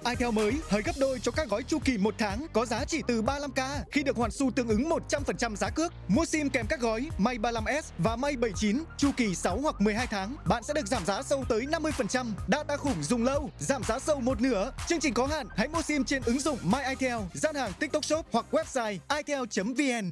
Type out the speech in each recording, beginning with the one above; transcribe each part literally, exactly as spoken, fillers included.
itel mới hời gấp đôi cho các gói chu kỳ một tháng có giá chỉ từ ba mươi lăm k khi được hoàn xu tương ứng một trăm phần trăm giá cước. Mua sim kèm các gói May ba mươi lăm S và May bảy mươi chín chu kỳ sáu hoặc mười hai tháng, bạn sẽ được giảm giá sâu tới năm mươi phần trăm. Data khủng dùng lâu, giảm giá sâu một nửa. Chương trình có hạn, hãy mua sim trên ứng dụng My itel, gian hàng TikTok Shop hoặc website itel chấm vn.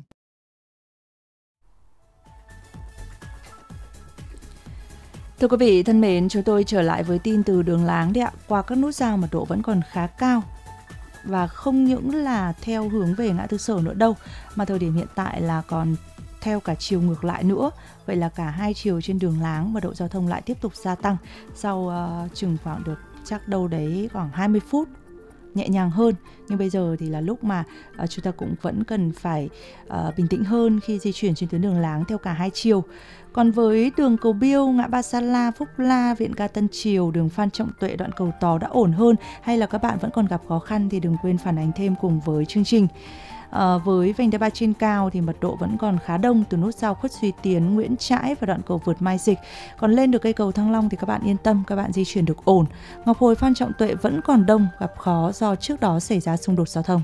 Thưa quý vị thân mến, chúng tôi trở lại với tin từ đường láng đấy ạ. Qua các nút giao mật độ vẫn còn khá cao. Và không những là theo hướng về ngã tư Sở nữa đâu, mà thời điểm hiện tại là còn theo cả chiều ngược lại nữa. Vậy là cả hai chiều trên đường láng mật độ giao thông lại tiếp tục gia tăng. Sau uh, chừng khoảng được chắc đâu đấy khoảng hai mươi phút nhẹ nhàng hơn. Nhưng bây giờ thì là lúc mà uh, chúng ta cũng vẫn cần phải uh, bình tĩnh hơn khi di chuyển trên tuyến đường láng theo cả hai chiều. Còn với đường Cầu Biêu, ngã ba Sa La, Phúc La, Viện Ga Tân Triều, đường Phan Trọng Tuệ, đoạn Cầu Tò đã ổn hơn, hay là các bạn vẫn còn gặp khó khăn thì đừng quên phản ánh thêm cùng với chương trình. À, với vành đai ba trên cao thì mật độ vẫn còn khá đông từ nút giao Khuất Duy Tiến, Nguyễn Trãi và đoạn cầu vượt Mai Dịch. Còn lên được cây cầu Thăng Long thì các bạn yên tâm, các bạn di chuyển được ổn. Ngọc Hồi, Phan Trọng Tuệ vẫn còn đông, gặp khó do trước đó xảy ra xung đột giao thông.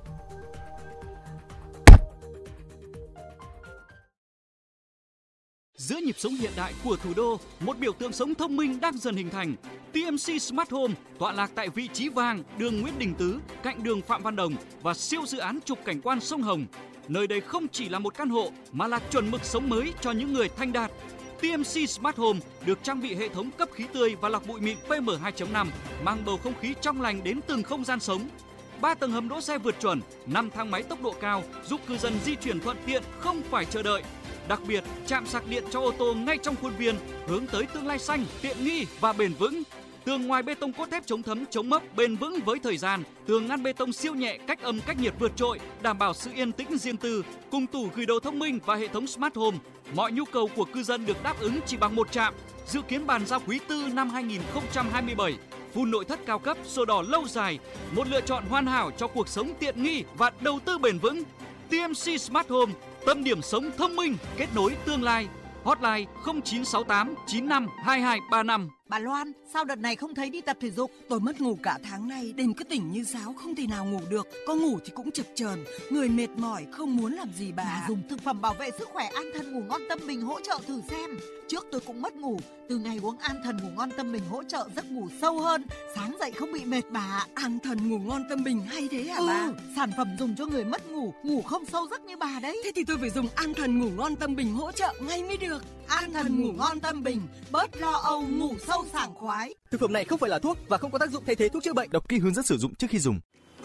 Giữa nhịp sống hiện đại của thủ đô, một biểu tượng sống thông minh đang dần hình thành. tê em xê Smart Home tọa lạc tại vị trí vàng, đường Nguyễn Đình Tứ, cạnh đường Phạm Văn Đồng và siêu dự án trục cảnh quan sông Hồng. Nơi đây không chỉ là một căn hộ mà là chuẩn mực sống mới cho những người thanh đạt. tê em xê Smart Home được trang bị hệ thống cấp khí tươi và lọc bụi mịn pê em hai chấm năm, mang bầu không khí trong lành đến từng không gian sống. ba tầng hầm đỗ xe vượt chuẩn, năm thang máy tốc độ cao giúp cư dân di chuyển thuận tiện không phải chờ đợi. Đặc biệt, trạm sạc điện cho ô tô ngay trong khuôn viên, hướng tới tương lai xanh, tiện nghi và bền vững. Tường ngoài bê tông cốt thép chống thấm, chống mốc, bền vững với thời gian. Tường ngăn bê tông siêu nhẹ, cách âm, cách nhiệt vượt trội, đảm bảo sự yên tĩnh riêng tư. Cùng tủ gửi đồ thông minh và hệ thống Smart Home, mọi nhu cầu của cư dân được đáp ứng chỉ bằng một trạm. Dự kiến bàn giao quý tư năm hai không hai bảy. Full nội thất cao cấp, sổ đỏ lâu dài, một lựa chọn hoàn hảo cho cuộc sống tiện nghi và đầu tư bền vững. tê em xê Smart Home, tâm điểm sống thông minh, kết nối tương lai. Hotline không chín sáu tám chín năm hai hai ba năm. Bà Loan, sao đợt này không thấy đi tập thể dục? Tôi mất ngủ cả tháng nay, đêm cứ tỉnh như sáo, không thể nào ngủ được. Có ngủ thì cũng chập chờn, người mệt mỏi, không muốn làm gì bà. Bà dùng thực phẩm bảo vệ sức khỏe An Thần Ngủ Ngon Tâm Bình hỗ trợ thử xem. Trước tôi cũng mất ngủ, từ ngày uống An Thần Ngủ Ngon Tâm Bình hỗ trợ giấc ngủ sâu hơn, sáng dậy không bị mệt bà. An Thần Ngủ Ngon Tâm Bình hay thế hả ừ, bà? Sản phẩm dùng cho người mất ngủ, ngủ không sâu giấc như bà đấy. Thế thì tôi phải dùng An Thần Ngủ Ngon Tâm Bình hỗ trợ ngay mới được. An Thần Ngủ Ngon Tâm Bình, bớt lo âu, ngủ sâu sảng khoái. Thực phẩm này không phải là thuốc và không có tác dụng thay thế thuốc chữa bệnh. Đọc kỹ hướng dẫn sử dụng trước khi dùng.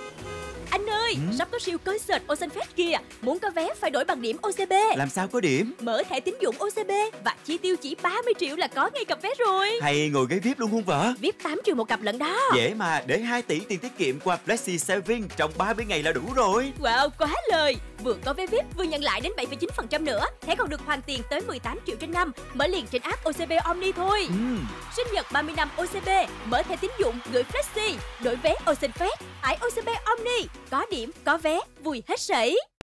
Anh ơi, ừ? sắp có siêu concert Oceanfest kìa. Muốn có vé phải đổi bằng điểm ô xê bê. Làm sao có điểm? Mở thẻ tín dụng ô xê bê và chi tiêu chỉ ba mươi triệu là có ngay cặp vé rồi. Hay ngồi ghế vi ai pi luôn không vợ? vi ai pi tám triệu một cặp lận đó. Dễ mà, để hai tỷ tiền tiết kiệm qua Flexi Saving trong ba mươi ngày là đủ rồi. Wow, quá lời. Vừa có vé vi ai pi vừa nhận lại đến bảy phẩy chín phần trăm nữa. Thẻ còn được hoàn tiền tới mười tám triệu trên năm. Mở liền trên app ô xê bê Omni thôi. Ừ. Sinh nhật ba mươi năm ô xê bê, mở thẻ tín dụng gửi Flexi, đổi vé Oceanfest, tải ô xê bê Omni, có điểm, có vé, vui hết sảy.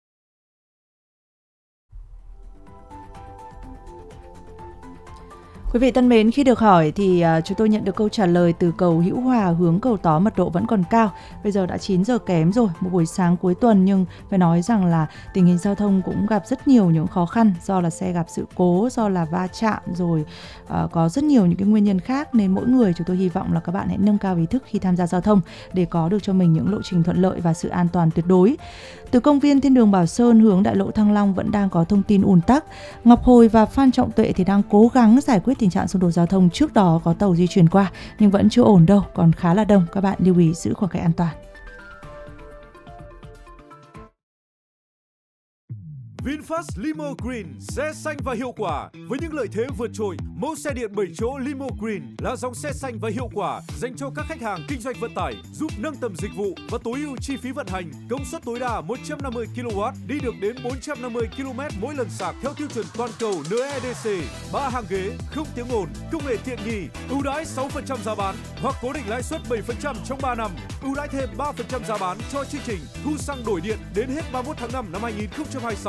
Quý vị thân mến, khi được hỏi thì uh, chúng tôi nhận được câu trả lời từ cầu Hữu Hòa hướng cầu Tó mật độ vẫn còn cao. Bây giờ đã chín giờ kém rồi, một buổi sáng cuối tuần, nhưng phải nói rằng là tình hình giao thông cũng gặp rất nhiều những khó khăn do là xe gặp sự cố, do là va chạm, rồi uh, có rất nhiều những cái nguyên nhân khác, nên mỗi người chúng tôi hy vọng là các bạn hãy nâng cao ý thức khi tham gia giao thông để có được cho mình những lộ trình thuận lợi và sự an toàn tuyệt đối. Từ công viên Thiên đường Bảo Sơn hướng đại lộ Thăng Long vẫn đang có thông tin ùn tắc. Ngọc Hồi và Phan Trọng Tuệ thì đang cố gắng giải quyết tình trạng xung đột giao thông, trước đó có tàu di chuyển qua nhưng vẫn chưa ổn đâu, còn khá là đông. Các bạn lưu ý giữ khoảng cách an toàn. VinFast Limo Green, xe xanh và hiệu quả. Với những lợi thế vượt trội, mẫu xe điện bảy chỗ Limo Green là dòng xe xanh và hiệu quả dành cho các khách hàng kinh doanh vận tải, giúp nâng tầm dịch vụ và tối ưu chi phí vận hành. Công suất tối đa một trăm năm mươi ki lô oát, đi được đến bốn trăm năm mươi ki lô mét mỗi lần sạc theo tiêu chuẩn toàn cầu en e đê xê. ba hàng ghế, không tiếng ồn, công nghệ tiện nghi, ưu đãi sáu phần trăm giá bán hoặc cố định lãi suất bảy phần trăm trong ba năm, ưu đãi thêm ba phần trăm giá bán cho chương trình thu xăng đổi điện đến hết ba mươi mốt tháng năm năm hai nghìn không trăm hai mươi sáu cho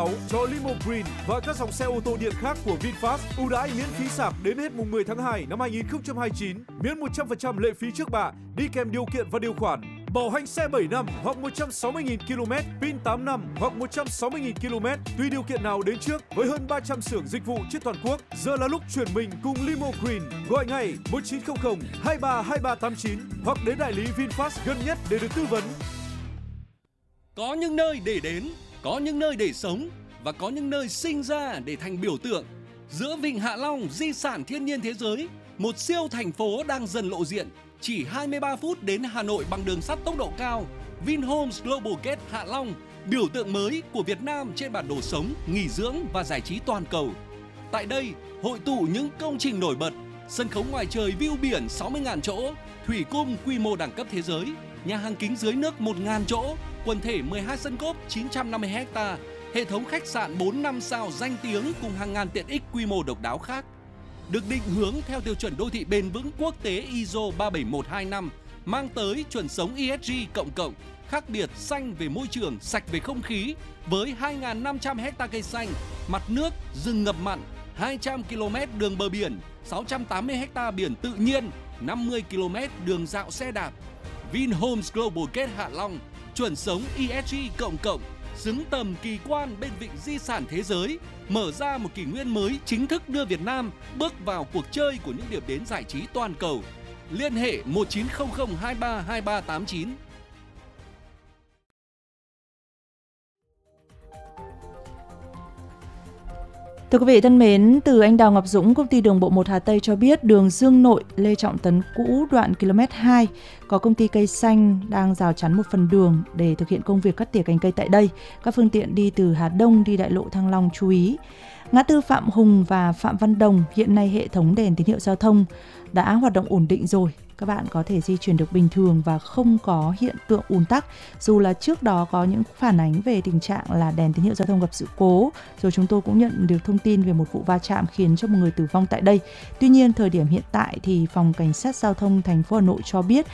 có Limo Green và các dòng xe ô tô điện khác của VinFast. Ưu đãi miễn phí sạc đến hết mùng mười tháng hai năm hai nghìn không trăm hai mươi chín, miễn một trăm phần trăm lệ phí trước bạ, đi kèm điều kiện và điều khoản. Bảo hành xe bảy năm hoặc một trăm sáu mươi nghìn ki lô mét, pin tám năm hoặc một trăm sáu mươi nghìn ki lô mét, tùy điều kiện nào đến trước, với hơn ba trăm xưởng dịch vụ trên toàn quốc. Giờ là lúc chuyển mình cùng Limo Green. Gọi ngay một chín không không hai ba hai ba tám chín hoặc đến đại lý VinFast gần nhất để được tư vấn. Có những nơi để đến, có những nơi để sống và có những nơi sinh ra để thành biểu tượng. Giữa Vịnh Hạ Long, di sản thiên nhiên thế giới, một siêu thành phố đang dần lộ diện. Chỉ hai mươi ba phút đến Hà Nội bằng đường sắt tốc độ cao. Vinhomes Global Gate Hạ Long, biểu tượng mới của Việt Nam trên bản đồ sống, nghỉ dưỡng và giải trí toàn cầu. Tại đây, hội tụ những công trình nổi bật, sân khấu ngoài trời view biển sáu mươi nghìn chỗ, thủy cung quy mô đẳng cấp thế giới, nhà hàng kính dưới nước một nghìn chỗ, quần thể mười hai sân golf chín trăm năm mươi ha, hệ thống khách sạn bốn năm sao danh tiếng cùng hàng ngàn tiện ích quy mô độc đáo khác. Được định hướng theo tiêu chuẩn đô thị bền vững quốc tế i ét o ba bảy một hai năm, mang tới chuẩn sống e ét giê cộng cộng, khác biệt xanh về môi trường, sạch về không khí, với hai nghìn năm trăm ha cây xanh, mặt nước, rừng ngập mặn, hai trăm ki lô mét đường bờ biển, sáu trăm tám mươi ha biển tự nhiên, năm mươi ki lô mét đường dạo xe đạp. Vinhomes Global Gate Hạ Long, chuẩn sống e ét giê cộng cộng, xứng tầm kỳ quan bên vịnh di sản thế giới, mở ra một kỷ nguyên mới chính thức đưa Việt Nam bước vào cuộc chơi của những điểm đến giải trí toàn cầu. Liên hệ một chín không không hai ba hai ba tám chín. Thưa quý vị thân mến, từ anh Đào Ngọc Dũng, công ty đường bộ một Hà Tây cho biết đường Dương Nội, Lê Trọng Tấn cũ đoạn ki lô mét hai có công ty cây xanh đang rào chắn một phần đường để thực hiện công việc cắt tỉa cành cây tại đây. Các phương tiện đi từ Hà Đông đi đại lộ Thăng Long chú ý. Ngã tư Phạm Hùng và Phạm Văn Đồng, hiện nay hệ thống đèn tín hiệu giao thông đã hoạt động ổn định rồi. Các bạn có thể di chuyển được bình thường và không có hiện tượng ùn tắc, dù là trước đó có những phản ánh về tình trạng là đèn tín hiệu giao thông gặp sự cố, rồi chúng tôi cũng nhận được thông tin về một vụ va chạm khiến cho một người tử vong tại đây. Tuy nhiên, thời điểm hiện tại thì Phòng Cảnh sát Giao thông thành phố Hà Nội cho biết